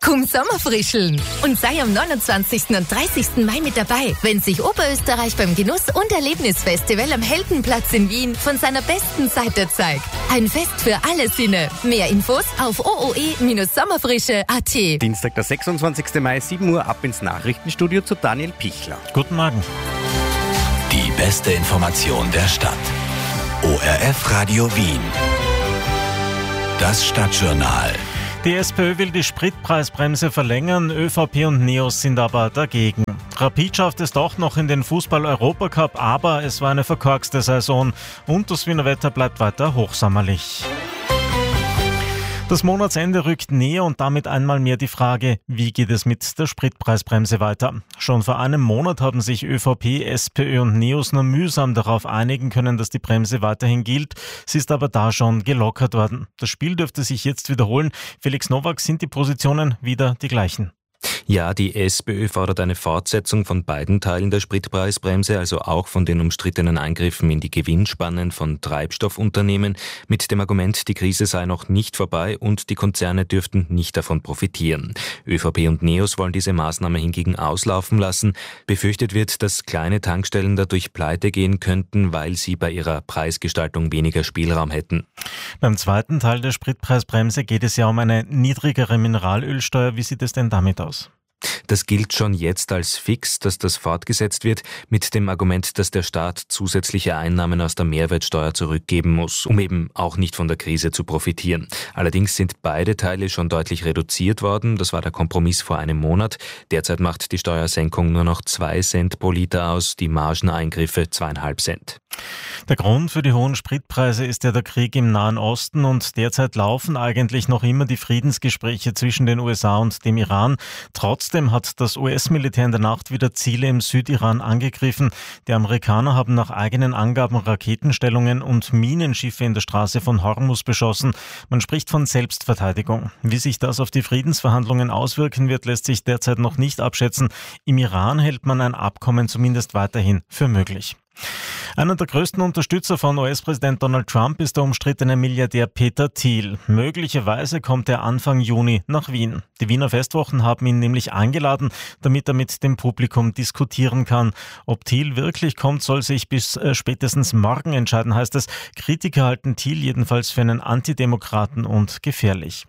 Komm Sommerfrischeln und sei am 29. und 30. Mai mit dabei, wenn sich Oberösterreich beim Genuss- und Erlebnisfestival am Heldenplatz in Wien von seiner besten Seite zeigt. Ein Fest für alle Sinne. Mehr Infos auf ooe-sommerfrische.at. Dienstag, der 26. Mai, 7 Uhr, ab ins Nachrichtenstudio zu Daniel Pichler. Guten Morgen. Die beste Information der Stadt. ORF Radio Wien. Das Stadtjournal. Die SPÖ will die Spritpreisbremse verlängern, ÖVP und NEOS sind aber dagegen. Rapid schafft es doch noch in den Fußball-Europacup, aber es war eine verkorkste Saison und das Wiener Wetter bleibt weiter hochsommerlich. Das Monatsende rückt näher und damit einmal mehr die Frage, wie geht es mit der Spritpreisbremse weiter? Schon vor einem Monat haben sich ÖVP, SPÖ und NEOS nur mühsam darauf einigen können, dass die Bremse weiterhin gilt. Sie ist aber da schon gelockert worden. Das Spiel dürfte sich jetzt wiederholen. Felix Nowak, sind die Positionen wieder die gleichen? Ja, die SPÖ fordert eine Fortsetzung von beiden Teilen der Spritpreisbremse, also auch von den umstrittenen Eingriffen in die Gewinnspannen von Treibstoffunternehmen, mit dem Argument, die Krise sei noch nicht vorbei und die Konzerne dürften nicht davon profitieren. ÖVP und NEOS wollen diese Maßnahme hingegen auslaufen lassen. Befürchtet wird, dass kleine Tankstellen dadurch pleite gehen könnten, weil sie bei ihrer Preisgestaltung weniger Spielraum hätten. Beim zweiten Teil der Spritpreisbremse geht es ja um eine niedrigere Mineralölsteuer. Wie sieht es denn damit aus? Das gilt schon jetzt als fix, dass das fortgesetzt wird, mit dem Argument, dass der Staat zusätzliche Einnahmen aus der Mehrwertsteuer zurückgeben muss, um eben auch nicht von der Krise zu profitieren. Allerdings sind beide Teile schon deutlich reduziert worden. Das war der Kompromiss vor einem Monat. Derzeit macht die Steuersenkung nur noch 2 Cent pro Liter aus, die Margeneingriffe 2,5 Cent. Der Grund für die hohen Spritpreise ist ja der Krieg im Nahen Osten und derzeit laufen eigentlich noch immer die Friedensgespräche zwischen den USA und dem Iran. Trotzdem hat das US-Militär in der Nacht wieder Ziele im Südiran angegriffen. Die Amerikaner haben nach eigenen Angaben Raketenstellungen und Minenschiffe in der Straße von Hormuz beschossen. Man spricht von Selbstverteidigung. Wie sich das auf die Friedensverhandlungen auswirken wird, lässt sich derzeit noch nicht abschätzen. Im Iran hält man ein Abkommen zumindest weiterhin für möglich. Einer der größten Unterstützer von US-Präsident Donald Trump ist der umstrittene Milliardär Peter Thiel. Möglicherweise kommt er Anfang Juni nach Wien. Die Wiener Festwochen haben ihn nämlich eingeladen, damit er mit dem Publikum diskutieren kann. Ob Thiel wirklich kommt, soll sich bis spätestens morgen entscheiden, heißt es. Kritiker halten Thiel jedenfalls für einen Antidemokraten und gefährlich.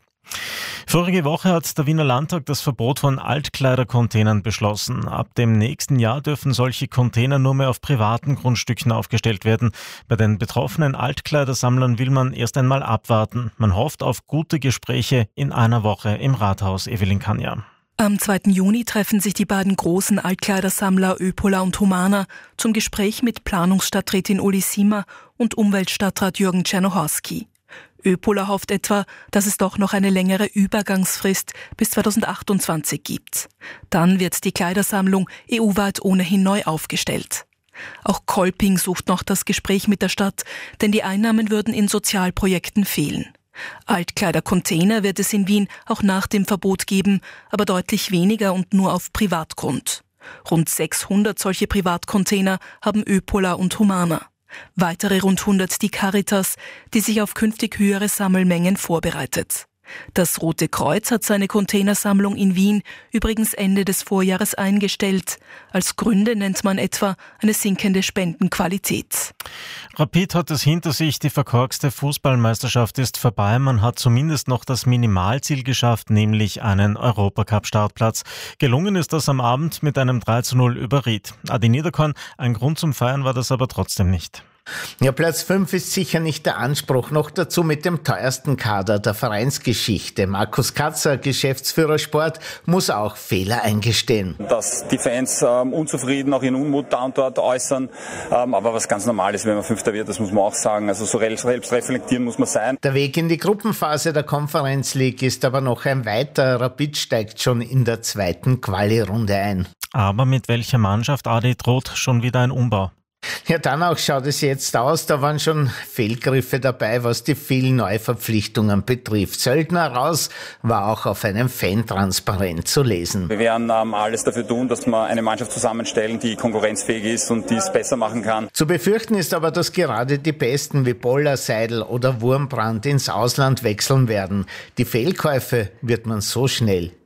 Vorige Woche hat der Wiener Landtag das Verbot von Altkleidercontainern beschlossen. Ab dem nächsten Jahr dürfen solche Container nur mehr auf privaten Grundstücken aufgestellt werden. Bei den betroffenen Altkleidersammlern will man erst einmal abwarten. Man hofft auf gute Gespräche in einer Woche im Rathaus. Evelyn Kanja. Am 2. Juni treffen sich die beiden großen Altkleidersammler Öpola und Humana zum Gespräch mit Planungsstadträtin Uli Siemer und Umweltstadtrat Jürgen Czernohorski. Öpola hofft etwa, dass es doch noch eine längere Übergangsfrist bis 2028 gibt. Dann wird die Kleidersammlung EU-weit ohnehin neu aufgestellt. Auch Kolping sucht noch das Gespräch mit der Stadt, denn die Einnahmen würden in Sozialprojekten fehlen. Altkleidercontainer wird es in Wien auch nach dem Verbot geben, aber deutlich weniger und nur auf Privatgrund. Rund 600 solche Privatcontainer haben Öpola und Humana. Weitere rund 100 die Caritas, die sich auf künftig höhere Sammelmengen vorbereitet. Das Rote Kreuz hat seine Containersammlung in Wien übrigens Ende des Vorjahres eingestellt. Als Gründe nennt man etwa eine sinkende Spendenqualität. Rapid hat es hinter sich, die verkorkste Fußballmeisterschaft ist vorbei. Man hat zumindest noch das Minimalziel geschafft, nämlich einen Europacup-Startplatz. Gelungen ist das am Abend mit einem 3:0 über Ried. Adi Niederkorn, ein Grund zum Feiern war das aber trotzdem nicht. Ja, Platz 5 ist sicher nicht der Anspruch, noch dazu mit dem teuersten Kader der Vereinsgeschichte. Markus Katzer, Geschäftsführer Sport, muss auch Fehler eingestehen. Dass die Fans unzufrieden, auch ihren Unmut da und dort äußern, aber was ganz normal ist, wenn man Fünfter wird, das muss man auch sagen. Also so selbst reflektieren muss man sein. Der Weg in die Gruppenphase der Conference League ist aber noch ein weiter. Rapid steigt schon in der 2. Quali-Runde ein. Aber mit welcher Mannschaft, Adi, droht schon wieder ein Umbau? Ja, danach schaut es jetzt aus. Da waren schon Fehlgriffe dabei, was die vielen Neuverpflichtungen betrifft. Söldner raus war auch auf einem Fan-Transparent zu lesen. Wir werden alles dafür tun, dass wir eine Mannschaft zusammenstellen, die konkurrenzfähig ist und die es besser machen kann. Zu befürchten ist aber, dass gerade die Besten wie Boller, Seidel oder Wurmbrand ins Ausland wechseln werden. Die Fehlkäufe wird man so schnell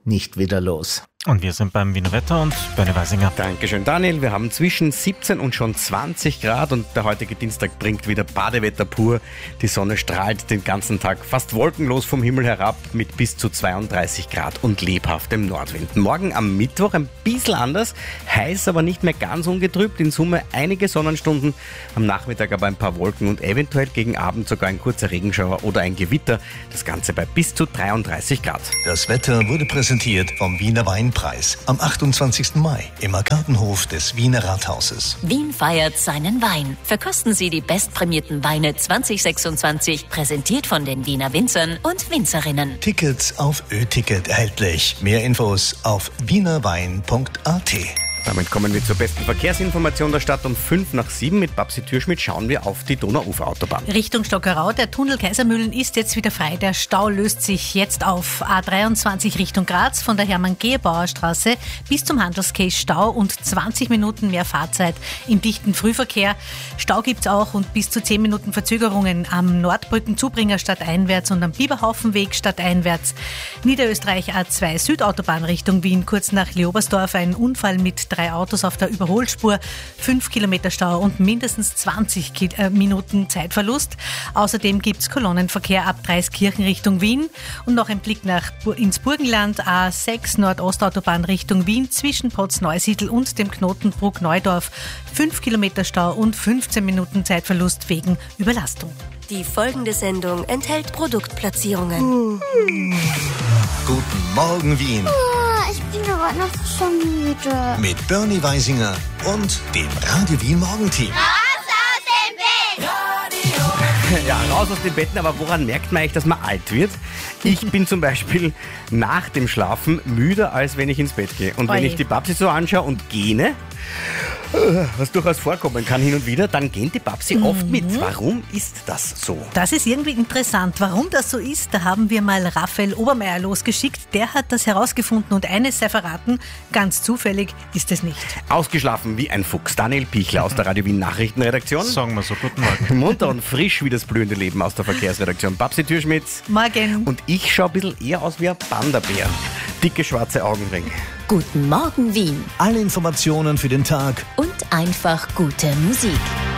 nicht wieder los. Und wir sind beim Wiener Wetter und Bernie Weisinger. Dankeschön, Daniel. Wir haben zwischen 17 und schon 20 Grad und der heutige Dienstag bringt wieder Badewetter pur. Die Sonne strahlt den ganzen Tag fast wolkenlos vom Himmel herab mit bis zu 32 Grad und lebhaftem Nordwind. Morgen am Mittwoch ein bisschen anders, heiß, aber nicht mehr ganz ungetrübt. In Summe einige Sonnenstunden, am Nachmittag aber ein paar Wolken und eventuell gegen Abend sogar ein kurzer Regenschauer oder ein Gewitter. Das Ganze bei bis zu 33 Grad. Das Wetter wurde präsentiert vom Wiener Weinpreis am 28. Mai im Gartenhof des Wiener Rathauses. Wien feiert seinen Wein. Verkosten Sie die bestprämierten Weine 2026, präsentiert von den Wiener Winzern und Winzerinnen. Tickets auf Ö-Ticket erhältlich. Mehr Infos auf wienerwein.at. Damit kommen wir zur besten Verkehrsinformation der Stadt. Um 6:55 mit Babsi Türschmidt schauen wir auf die Donauuferautobahn. Richtung Stockerau, der Tunnel Kaisermühlen ist jetzt wieder frei. Der Stau löst sich jetzt auf. A23 Richtung Graz von der Hermann-Gebauer-Straße bis zum Handelscase Stau und 20 Minuten mehr Fahrzeit im dichten Frühverkehr. Stau gibt's auch und bis zu 10 Minuten Verzögerungen am Nordbrücken-Zubringer stadteinwärts und am Bieberhaufenweg stadteinwärts. Niederösterreich A2 Südautobahn Richtung Wien, kurz nach Leobersdorf ein Unfall mit 3 Autos auf der Überholspur, 5 Kilometer Stau und mindestens 20 Minuten Zeitverlust. Außerdem gibt es Kolonnenverkehr ab Dreiskirchen Richtung Wien und noch ein Blick ins Burgenland. A6 Nordostautobahn Richtung Wien zwischen Potz-Neusiedl und dem Knotenbruck Neudorf. 5 Kilometer Stau und 15 Minuten Zeitverlust wegen Überlastung. Die folgende Sendung enthält Produktplatzierungen. Guten Morgen, Wien. Ich bin aber noch so müde. Mit Bernie Weisinger und dem Radio Wien Morgenteam. Raus aus dem Bett! Ja, raus aus den Betten, aber woran merkt man eigentlich, dass man alt wird? Ich bin zum Beispiel nach dem Schlafen müder, als wenn ich ins Bett gehe. Und wenn ich die Babsi so anschaue und gähne, was durchaus vorkommen kann hin und wieder, dann gehen die Babsi oft mit. Warum ist das so? Das ist irgendwie interessant. Warum das so ist, da haben wir mal Raphael Obermeier losgeschickt. Der hat das herausgefunden und eines sei verraten, ganz zufällig ist es nicht. Ausgeschlafen wie ein Fuchs. Daniel Pichler aus der Radio Wien Nachrichtenredaktion. Sagen wir so, guten Morgen. Munter und frisch wie das blühende Leben aus der Verkehrsredaktion. Babsi Türschmidt. Morgen. Und ich schaue ein bisschen eher aus wie ein Panda-Bär. Dicke schwarze Augenringe. Guten Morgen Wien Alle Informationen für den Tag und einfach gute Musik.